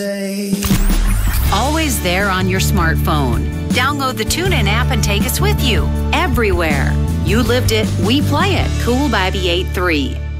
Always there on your smartphone. Download the TuneIn app and take us with you everywhere. You lived it, we play it. Cool Bobby 83.